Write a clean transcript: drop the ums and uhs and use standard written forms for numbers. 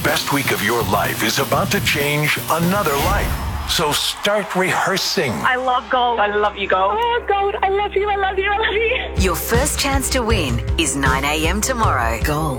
best week of your life is about to change another life. So start rehearsing. I love gold. I love you, gold. Oh, gold. I love you. I love you. I love you. Your first chance to win is 9 a.m. tomorrow. Gold.